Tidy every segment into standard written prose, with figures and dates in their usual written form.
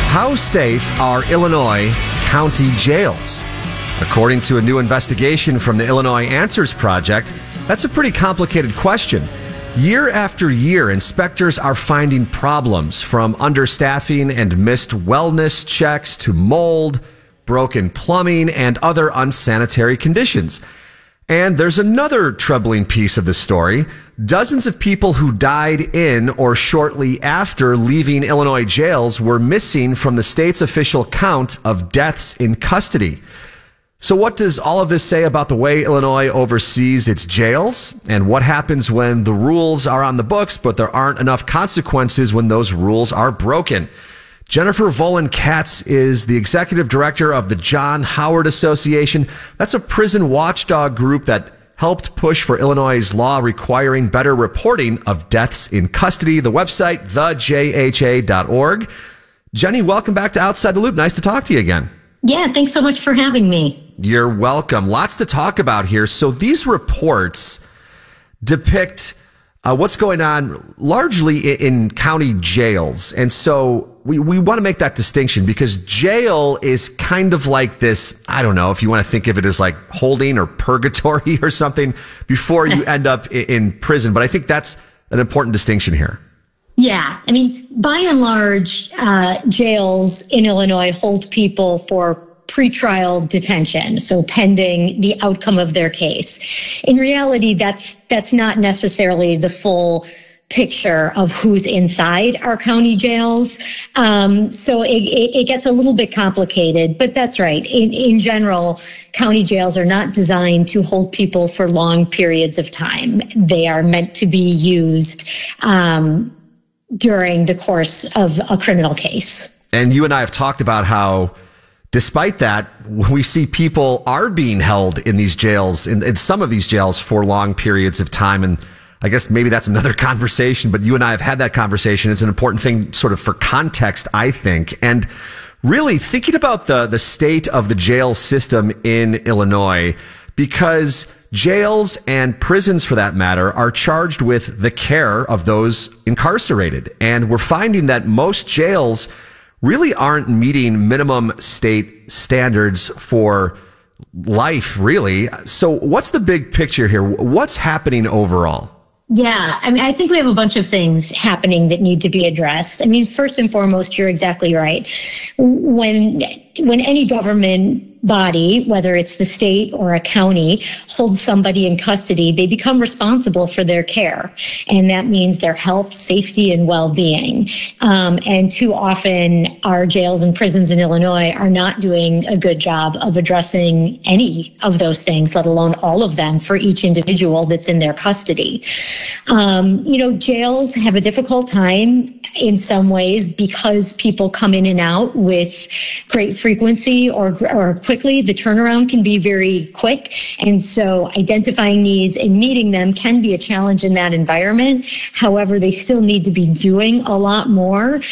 How safe are Illinois county jails? According to a new investigation from the Illinois Answers Project, that's a pretty complicated question. Year after year, inspectors are finding problems from understaffing and missed wellness checks to mold, broken plumbing, and other unsanitary conditions. And there's another troubling piece of the story. Dozens of people who died in or shortly after leaving Illinois jails were missing from the state's official count of deaths in custody. So what does all of this say about the way Illinois oversees its jails? And what happens when the rules are on the books, but there aren't enough consequences when those rules are broken? Jennifer Volin-Katz is the executive director of the John Howard Association. That's a prison watchdog group that helped push for Illinois' law requiring better reporting of deaths in custody. The website, thejha.org. Jenny, welcome back to Outside the Loop. Nice to talk to you again. Yeah, thanks so much for having me. You're welcome. Lots to talk about here. So these reports depict what's going on largely in county jails. And so we want to make that distinction because jail is kind of like this, I don't know if you want to think of it as like holding or purgatory or something before you end up in prison. But I think that's an important distinction here. Yeah, I mean, by and large, jails in Illinois hold people for pretrial detention, so pending the outcome of their case. In reality, that's not necessarily the full picture of who's inside our county jails. So it gets a little bit complicated, but that's right. In general, county jails are not designed to hold people for long periods of time. They are meant to be used during the course of a criminal case. And you and I have talked about how despite that, we see people are being held in these jails, in some of these jails for long periods of time. And I guess maybe that's another conversation, but you and I have had that conversation. It's an important thing sort of for context, I think. And really thinking about the state of the jail system in Illinois, because jails and prisons, for that matter, are charged with the care of those incarcerated. And we're finding that most jails really aren't meeting minimum state standards for life, really. So what's the big picture here? What's happening overall? Yeah, I mean, I think we have a bunch of things happening that need to be addressed. I mean, first and foremost, you're exactly right. When any government body, whether it's the state or a county, holds somebody in custody, they become responsible for their care. And that means their health, safety, and well-being. And too often our jails and prisons in Illinois are not doing a good job of addressing any of those things, let alone all of them for each individual that's in their custody. Jails have a difficult time in some ways because people come in and out with great frequency or quickly. The turnaround can be very quick. And so identifying needs and meeting them can be a challenge in that environment. However, they still need to be doing a lot more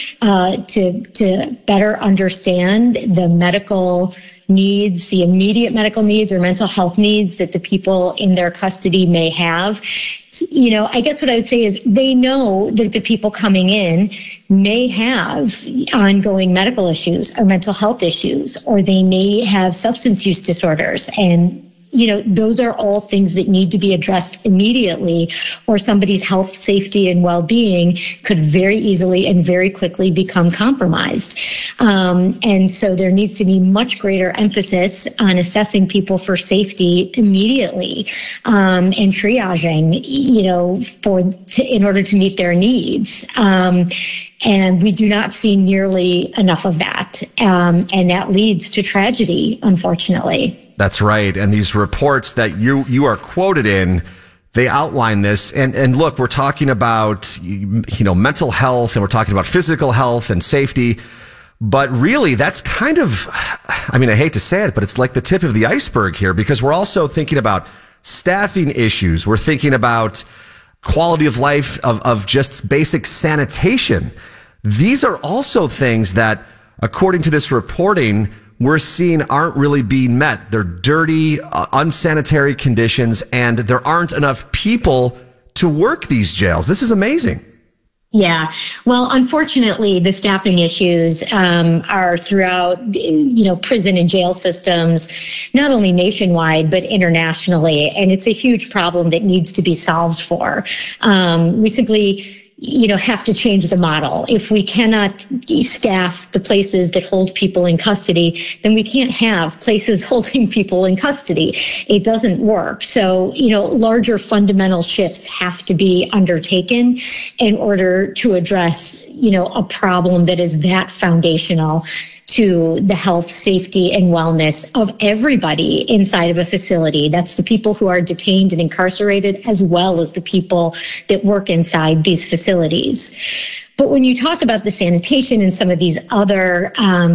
to better understand the medical needs, the immediate medical needs or mental health needs that the people in their custody may have. I guess what I would say is they know that the people coming in may have ongoing medical issues or mental health issues, or they may have substance use disorders. And those are all things that need to be addressed immediately, or somebody's health, safety, and well-being could very easily and very quickly become compromised. And so there needs to be much greater emphasis on assessing people for safety immediately, and triaging, in order to meet their needs. And we do not see nearly enough of that. And that leads to tragedy, unfortunately. That's right. And these reports that you are quoted in, they outline this. And look, we're talking about, mental health, and we're talking about physical health and safety. But really, that's kind of, I hate to say it, but it's like the tip of the iceberg here, because we're also thinking about staffing issues. We're thinking about quality of life, of just basic sanitation. These are also things that, according to this reporting, we're seeing aren't really being met. They're dirty, unsanitary conditions, and there aren't enough people to work these jails. This is amazing. Yeah. Well, unfortunately, the staffing issues are throughout, prison and jail systems, not only nationwide, but internationally. And it's a huge problem that needs to be solved for. We simply have to change the model. If we cannot staff the places that hold people in custody, then we can't have places holding people in custody. It doesn't work. So, larger fundamental shifts have to be undertaken in order to address, a problem that is that foundational to the health, safety, and wellness of everybody inside of a facility. That's the people who are detained and incarcerated, as well as the people that work inside these facilities. But when you talk about the sanitation and some of these other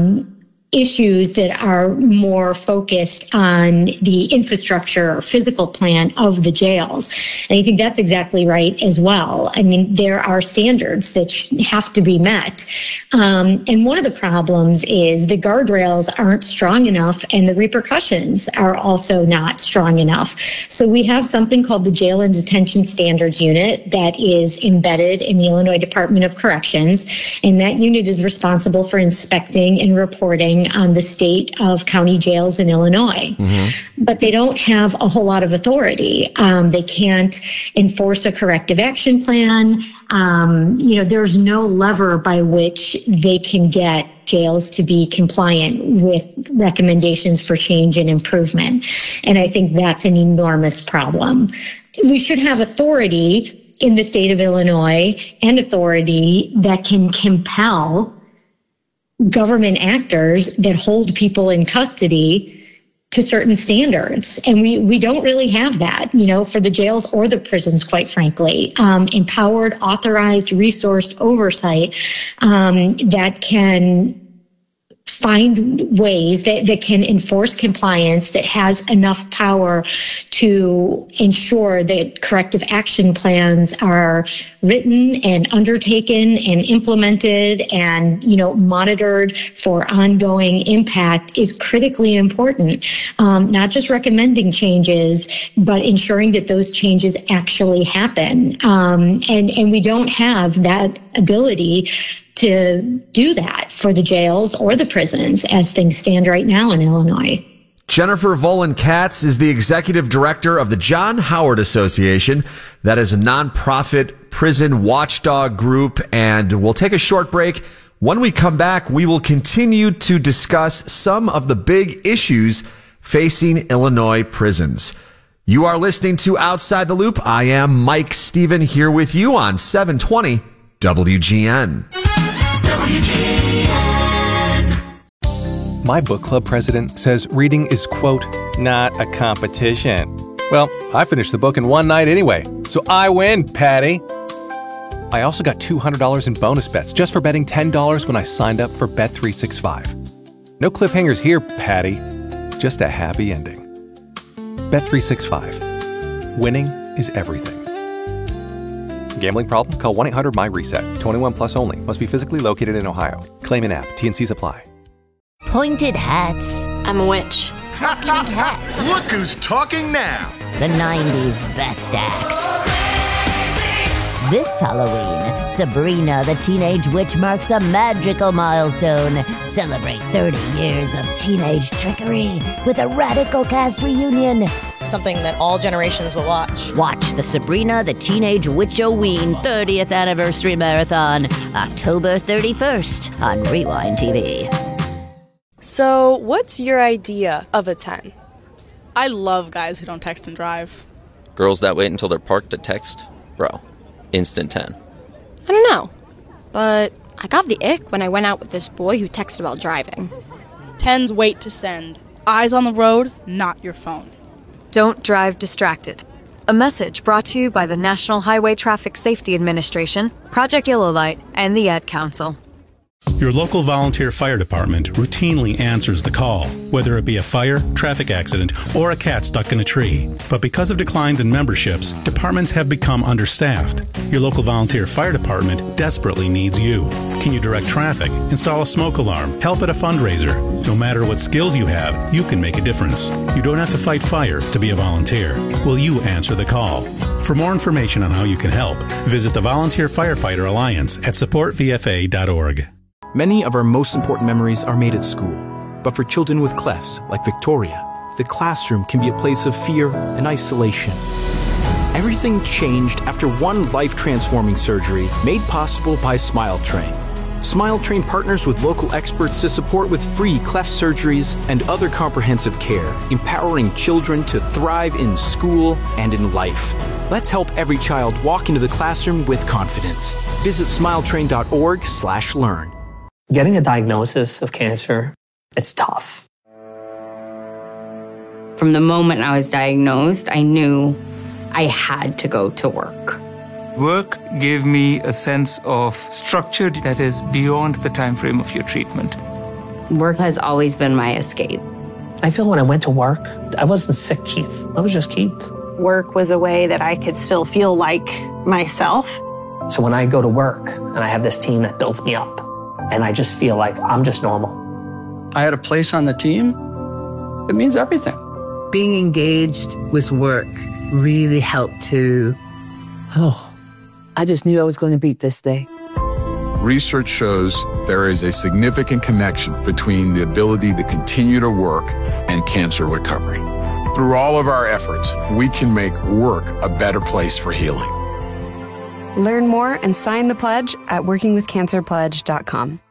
issues that are more focused on the infrastructure or physical plan of the jails. And I think that's exactly right as well. I mean, there are standards that have to be met. And one of the problems is the guardrails aren't strong enough and the repercussions are also not strong enough. So we have something called the Jail and Detention Standards Unit that is embedded in the Illinois Department of Corrections. And that unit is responsible for inspecting and reporting on the state of county jails in Illinois. Mm-hmm. But they don't have a whole lot of authority. They can't enforce a corrective action plan. There's no lever by which they can get jails to be compliant with recommendations for change and improvement. And I think that's an enormous problem. We should have authority in the state of Illinois and authority that can compel government actors that hold people in custody to certain standards. And we don't really have that, for the jails or the prisons, quite frankly. Empowered, authorized, resourced oversight that can find ways that can enforce compliance, that has enough power to ensure that corrective action plans are written and undertaken and implemented and, monitored for ongoing impact is critically important. Not just recommending changes, but ensuring that those changes actually happen. And we don't have that ability to do that for the jails or the prisons as things stand right now in Illinois. Jennifer Volin-Katz is the executive director of the John Howard Association. That is a nonprofit prison watchdog group. And we'll take a short break. When we come back, we will continue to discuss some of the big issues facing Illinois prisons. You are listening to Outside the Loop. I am Mike Stephen here with you on 720 WGN. My book club president says reading is, quote, not a competition. Well, I finished the book in one night anyway, so I win, Patty. I also got $200 in bonus bets just for betting $10 when I signed up for Bet365. No cliffhangers here, Patty. Just a happy ending. Bet365. Winning is everything. Gambling problem? Call 1-800-MY-RESET. 21 plus only. Must be physically located in Ohio. Claim in app. T&Cs apply. Pointed hats. I'm a witch. Talking cats. Look who's talking now. The 90s best acts. This Halloween, Sabrina the Teenage Witch marks a magical milestone. Celebrate 30 years of teenage trickery with a radical cast reunion. Something that all generations will watch. Watch the Sabrina the Teenage Witch-O-Ween 30th Anniversary Marathon, October 31st on Rewind TV. So, what's your idea of a 10? I love guys who don't text and drive. Girls that wait until they're parked to text? Bro, instant 10. I don't know, but I got the ick when I went out with this boy who texted while driving. 10s wait to send. Eyes on the road, not your phone. Don't drive distracted. A message brought to you by the National Highway Traffic Safety Administration, Project Yellow Light, and the Ad Council. Your local volunteer fire department routinely answers the call, whether it be a fire, traffic accident, or a cat stuck in a tree. But because of declines in memberships, departments have become understaffed. Your local volunteer fire department desperately needs you. Can you direct traffic, install a smoke alarm, help at a fundraiser? No matter what skills you have, you can make a difference. You don't have to fight fire to be a volunteer. Will you answer the call? For more information on how you can help, visit the Volunteer Firefighter Alliance at supportvfa.org. Many of our most important memories are made at school. But for children with clefts, like Victoria, the classroom can be a place of fear and isolation. Everything changed after one life-transforming surgery made possible by SmileTrain. SmileTrain partners with local experts to support with free cleft surgeries and other comprehensive care, empowering children to thrive in school and in life. Let's help every child walk into the classroom with confidence. Visit smiletrain.org/learn. Getting a diagnosis of cancer, it's tough. From the moment I was diagnosed, I knew I had to go to work. Work gave me a sense of structure that is beyond the time frame of your treatment. Work has always been my escape. I feel when I went to work, I wasn't sick, Keith. I was just Keith. Work was a way that I could still feel like myself. So when I go to work and I have this team that builds me up, and I just feel like I'm just normal. I had a place on the team. It means everything. Being engaged with work really helped to, I just knew I was going to beat this day. Research shows there is a significant connection between the ability to continue to work and cancer recovery. Through all of our efforts, we can make work a better place for healing. Learn more and sign the pledge at workingwithcancerpledge.com.